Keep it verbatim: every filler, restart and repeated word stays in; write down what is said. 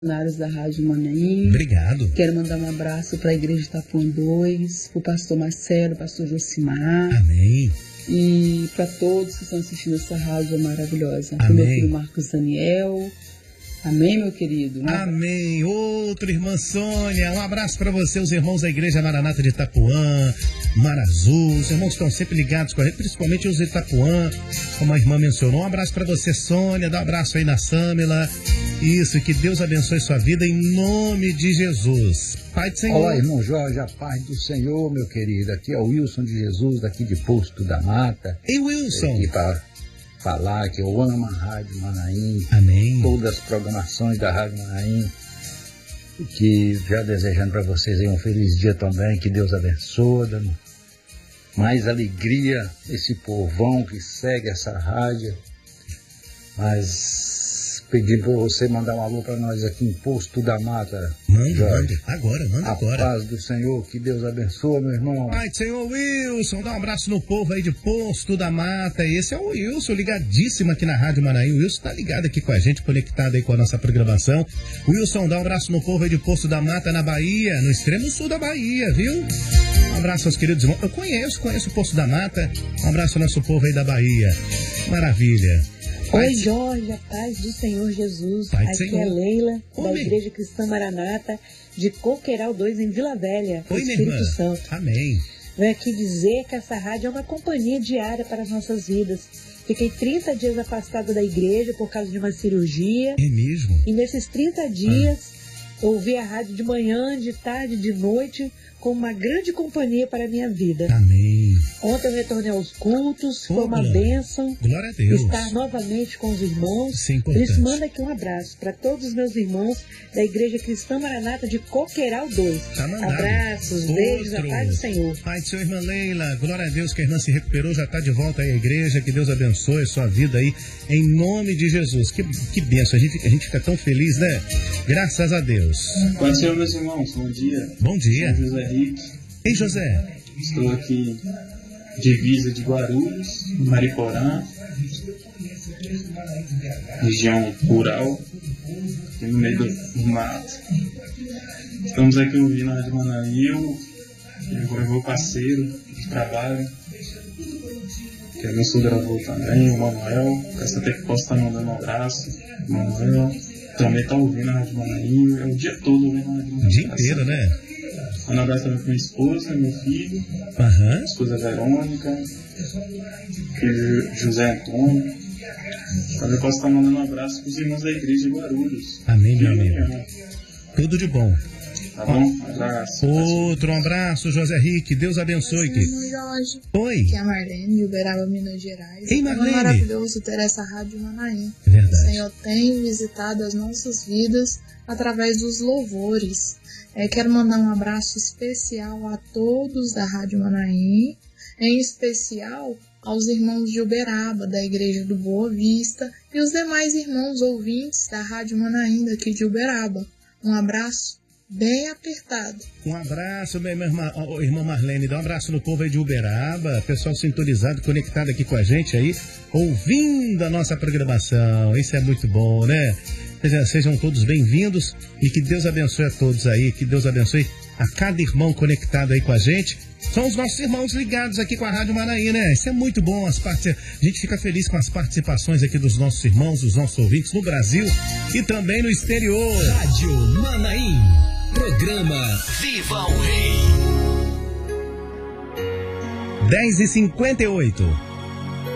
funcionários da Rádio Manaim. Obrigado. Quero mandar um abraço para a Igreja de Itapuã dois, para o pastor Marcelo, pastor Josimar. Amém. E para todos que estão assistindo essa rádio maravilhosa. Para o Amém. meu filho Marcos Daniel. Amém, meu querido? Né? Amém. Outra irmã Sônia, um abraço para você, os irmãos da Igreja Maranata de Itapuã, Mar Azul, os irmãos estão sempre ligados com a gente, principalmente os de Itapuã, como a irmã mencionou. Um abraço para você, Sônia, dá um abraço aí na Sâmila. Isso, que Deus abençoe sua vida em nome de Jesus. Pai do Senhor. Olá, irmão Jorge, a paz do Senhor, meu querido. Aqui é o Wilson de Jesus, daqui de Posto da Mata. Ei, Wilson. Aqui para falar que eu amo a Rádio Manaim. Amém. Todas as programações da Rádio Manaim. Que já desejando para vocês aí um feliz dia também, que Deus abençoe, dando mais alegria esse povão que segue essa rádio. Mas pedindo para você mandar um alô para nós aqui em Posto da Mata. Manda, manda. Agora, manda a agora. A paz do Senhor, que Deus abençoe, meu irmão. Pai do Senhor, Wilson, dá um abraço no povo aí de Posto da Mata. Esse é o Wilson, ligadíssimo aqui na Rádio Manaim. O Wilson tá ligado aqui com a gente, conectado aí com a nossa programação. Wilson, dá um abraço no povo aí de Posto da Mata, na Bahia, no extremo sul da Bahia, viu? Um abraço aos queridos irmãos. Eu conheço, conheço o Posto da Mata. Um abraço ao nosso povo aí da Bahia. Maravilha. Oi, Jorge, a paz do Senhor Jesus. Pai Aqui Senhor. é Leila, Oi. da Igreja Cristã Maranata, de Coqueiral dois, em Vila Velha, Oi, minha Espírito irmã. Santo. Amém. Venho aqui dizer que essa rádio é uma companhia diária para as nossas vidas. Fiquei trinta dias afastada da igreja por causa de uma cirurgia. É mesmo? E nesses trinta dias, ah. ouvi a rádio de manhã, de tarde, de noite, como uma grande companhia para a minha vida. Amém. Ontem eu retornei aos cultos, Oh, foi uma glória. bênção. Glória a Deus. Estar novamente com os irmãos. Isso é Por importante. isso, manda aqui um abraço para todos os meus irmãos da Igreja Cristã Maranata de Coqueiral dois. Tá mandado. Abraços, beijos, a Outro. paz do Senhor. Pai do seu irmã Leila, glória a Deus que a irmã se recuperou, já está de volta aí à igreja, que Deus abençoe a sua vida aí, em nome de Jesus. Que, que bênção, a gente, a gente fica tão feliz, né? Graças a Deus. Pai do Senhor, meus irmãos, bom dia. Bom dia. Sou José Rick. Ei, José. Estou aqui, divisa de Guarulhos, Mariporã, região rural, aqui no meio do mato. Estamos aqui ouvindo a Rádio Manaim, o meu parceiro de trabalho, que é meu sogro também, o Manuel. Essa até que posso estar mandando um abraço, o Manuel. Também está ouvindo a Rádio Manaim, é o dia todo ouvindo a Rádio Manaim. O dia inteiro, né? Um abraço também para minha esposa, meu filho, Aham. minha esposa Verônica, filho José Antônio. Também posso estar mandando um abraço para os irmãos da igreja de Guarulhos. Amém, meu amigo. Tudo de bom. Tá bom? Um abraço. Outro abraço, José Rick. Deus abençoe. Oi, irmão Jorge. Oi. Aqui é a Marlene, de Uberaba, Minas Gerais. Ei, É Marlene. maravilhoso ter essa rádio Manaim. Verdade. O Senhor tem visitado as nossas vidas através dos louvores. É, quero mandar um abraço especial a todos da Rádio Manaim, em especial aos irmãos de Uberaba, da Igreja do Boa Vista, e os demais irmãos ouvintes da Rádio Manaim daqui de Uberaba. Um abraço bem apertado. Um abraço, minha irmã, ó, irmã Marlene. Dá um abraço no povo aí de Uberaba. Pessoal sintonizado, conectado aqui com a gente aí, ouvindo a nossa programação. Isso é muito bom, né? Sejam, sejam todos bem-vindos e que Deus abençoe a todos aí. Que Deus abençoe a cada irmão conectado aí com a gente. São os nossos irmãos ligados aqui com a Rádio Manaim, né? Isso é muito bom. As part... A gente fica feliz com as participações aqui dos nossos irmãos, dos nossos ouvintes no Brasil e também no exterior. Rádio Manaim. Programa Viva o Rei. dez e cinquenta e oito.